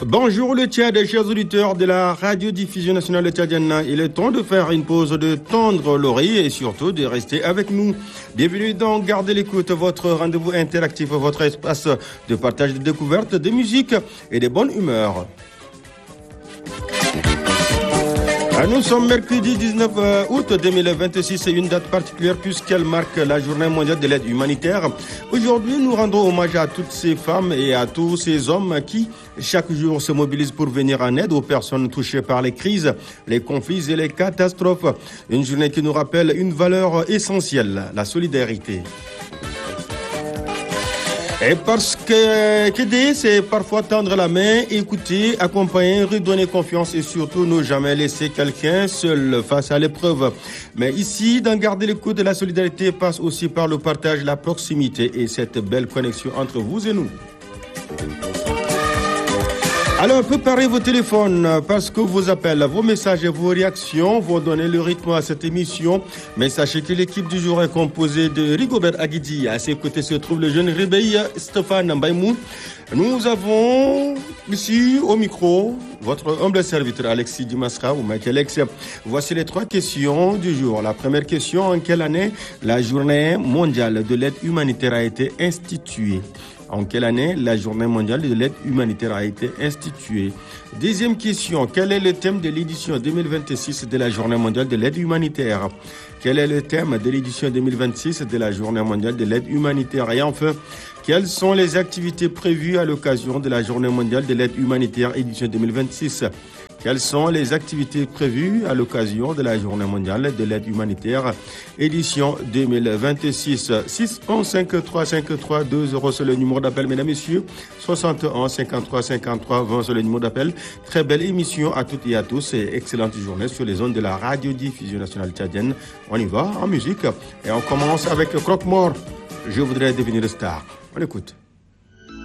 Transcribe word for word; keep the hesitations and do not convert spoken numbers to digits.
Bonjour le Tchad, chers auditeurs de la radiodiffusion nationale tchadienne. Il est temps de faire une pause, de tendre l'oreille et surtout de rester avec nous. Bienvenue dans Gardez l'écoute, votre rendez-vous interactif, votre espace de partage de découvertes, de musique et de bonne humeur. Nous sommes mercredi dix-neuf août deux mille vingt-six, c'est une date particulière puisqu'elle marque la journée mondiale de l'aide humanitaire. Aujourd'hui, nous rendons hommage à toutes ces femmes et à tous ces hommes qui, chaque jour, se mobilisent pour venir en aide aux personnes touchées par les crises, les conflits et les catastrophes. Une journée qui nous rappelle une valeur essentielle, la solidarité. Et parce que qu'aider, c'est parfois tendre la main, écouter, accompagner, redonner confiance et surtout ne jamais laisser quelqu'un seul face à l'épreuve. Mais ici, dans Garder l'écoute, la solidarité passe aussi par le partage, la proximité et cette belle connexion entre vous et nous. Alors, préparez vos téléphones parce que vos appels, vos messages et vos réactions vont donner le rythme à cette émission. Mais sachez que l'équipe du jour est composée de Rigobert Aguidi. À ses côtés se trouve le jeune réveil Stéphane Mbaïmou. Nous avons ici au micro votre humble serviteur Alexis Dimasra ou Michael Alex. Voici les trois questions du jour. La première question, en quelle année la journée mondiale de l'aide humanitaire a été instituée? En quelle année la journée mondiale de l'aide humanitaire a été instituée? Deuxième question, quel est le thème de l'édition deux mille vingt-six de la journée mondiale de l'aide humanitaire? Quel est le thème de l'édition deux mille vingt-six de la journée mondiale de l'aide humanitaire? Et enfin, quelles sont les activités prévues à l'occasion de la journée mondiale de l'aide humanitaire édition deux mille vingt-six? Quelles sont les activités prévues à l'occasion de la journée mondiale de l'aide humanitaire édition deux mille vingt-six? six un cinq trois cinq trois deux zéro, c'est le numéro d'appel, mesdames, messieurs. soixante et un cinquante-trois cinquante-trois vingt, c'est le numéro d'appel. Très belle émission à toutes et à tous et excellente journée sur les ondes de la radiodiffusion nationale tchadienne. On y va en musique et on commence avec Croque-Mort. Je voudrais devenir star. On écoute.